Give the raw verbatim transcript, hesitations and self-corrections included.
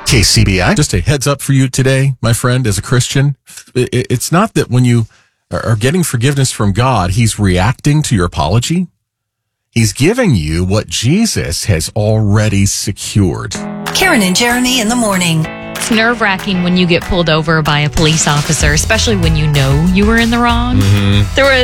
K C B I. Just a heads up for you today, my friend, as a Christian. It's not that when you are getting forgiveness from God, he's reacting to your apology. He's giving you what Jesus has already secured. Karen and Jeremy in the morning. It's nerve-wracking when you get pulled over by a police officer, especially when you know you were in the wrong. Mm-hmm. There was